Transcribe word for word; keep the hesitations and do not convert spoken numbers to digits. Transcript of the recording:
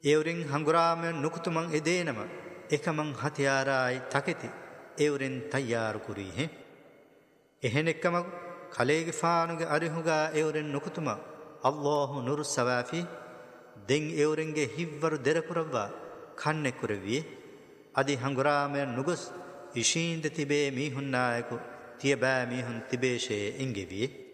එවරින් හංගුරාමෙන් නුකුතුමන් එදේනම එකමං හතියාරායි තකෙති එවරින් තයාරු කුරීහෙ එහෙන එක්කම කලේගේ ෆානුගේ අරිහුගා එවරින් නුකුතුම අල්ලාහු නුරු සවාෆි දෙන් එවරින්ගේ හිව්වරු දෙරකුරවා කන්නේ කුරවියේ අදි හංගුරාමෙන් නුගස් ඉෂීන්ද තිබේ මීහුන්නායකු තියබෑ මීහුන් තිබේෂේ ඉංගෙවියේ